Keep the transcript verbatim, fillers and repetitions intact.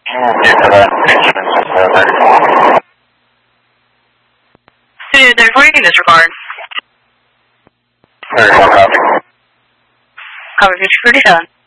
Studio thirty-four, you can disregard. thirty-four, copy. Copy, picture thirty-seven.